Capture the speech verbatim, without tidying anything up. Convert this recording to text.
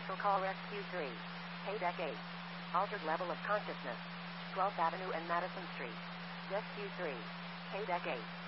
Special call Rescue three. Paydeck eight. Altered level of consciousness. twelfth Avenue and Madison Street. Rescue three. Paydeck eight.